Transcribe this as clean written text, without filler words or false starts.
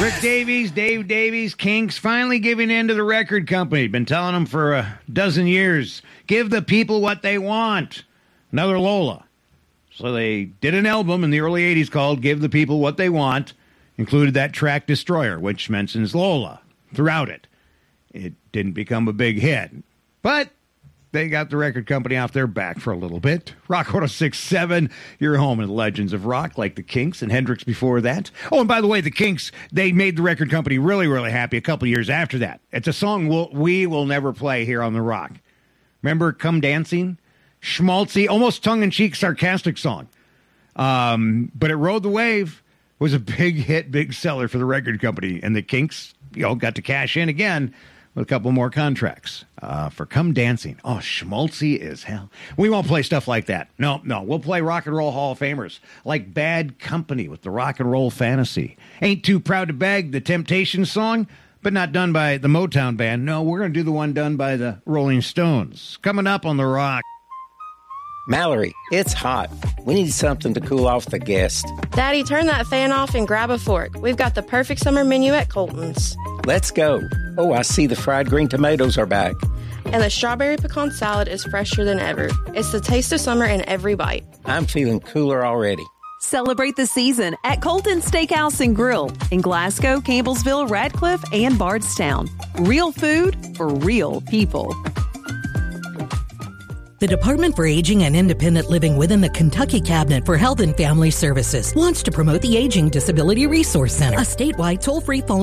Rick Davies, Dave Davies, Kinks, finally giving in to the record company. Been telling them for a dozen years, give the people what they want. Another Lola. So they did an album in the early 80s called Give the People What They Want. Included that track Destroyer, which mentions Lola throughout it. It didn't become a big hit, but they got the record company off their back for a little bit. Rock 106.7, your home in the legends of rock, like the Kinks and Hendrix before that. Oh, and by the way, the Kinks, they made the record company really, really happy a couple years after that. It's a song we will never play here on the Rock. Remember Come Dancing? Schmaltzy, almost tongue-in-cheek, sarcastic song. But it rode the wave, was a big hit, big seller for the record company. And the Kinks, got to cash in again with a couple more contracts for Come Dancing. Oh, schmaltzy as hell. We won't play stuff like that. No. We'll play Rock and Roll Hall of Famers like Bad Company with the Rock and Roll Fantasy. Ain't Too Proud to Beg, the Temptations song, but not done by the Motown Band. No, we're going to do the one done by the Rolling Stones. Coming up on the Rock. Mallory, it's hot. We need something to cool off the guest. Daddy, turn that fan off and grab a fork. We've got the perfect summer menu at Colton's. Let's go. Oh, I see the fried green tomatoes are back. And the strawberry pecan salad is fresher than ever. It's the taste of summer in every bite. I'm feeling cooler already. Celebrate the season at Colton Steakhouse and Grill in Glasgow, Campbellsville, Radcliffe, and Bardstown. Real food for real people. The Department for Aging and Independent Living within the Kentucky Cabinet for Health and Family Services wants to promote the Aging Disability Resource Center, a statewide toll-free phone